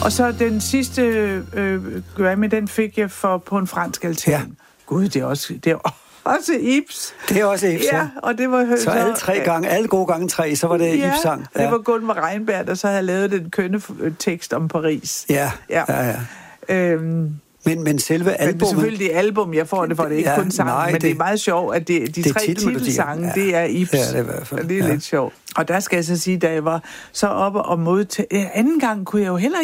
Og så den sidste Grammy, den fik jeg på en fransk altan. Ja. Gud, det er også Ibs. Det er også Ibs, ja. Og det var så alle gode gange 3, så var det Ibs-sang. Ja, det var Gunvar Regnberg, der så havde lavet den kønne tekst om Paris. Ja. Men selve albumet... Men selvfølgelig det album, jeg får det for, det er ikke kun sang, men det er meget sjovt, at de 3 titelsange, det er Ibs. Ja, det er i hvert fald. Og det er lidt sjovt. Og der skal jeg så sige, da jeg var så oppe og modtage... Anden gang kunne jeg jo heller